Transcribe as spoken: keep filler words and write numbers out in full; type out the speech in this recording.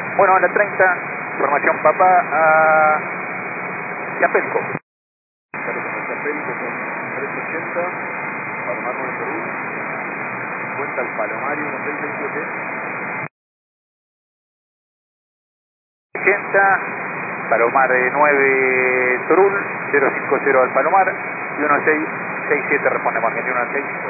Bueno, a la treinta, formación papá a Yapelco. Yapelco con trescientos ochenta, Palomar nueve Perú, cincuenta el Palomario, uno seis seis siete. ochenta, Palomar nueve Turul, cero cinco cero al Palomar y uno seis seis siete respondemos, Argentina uno seis.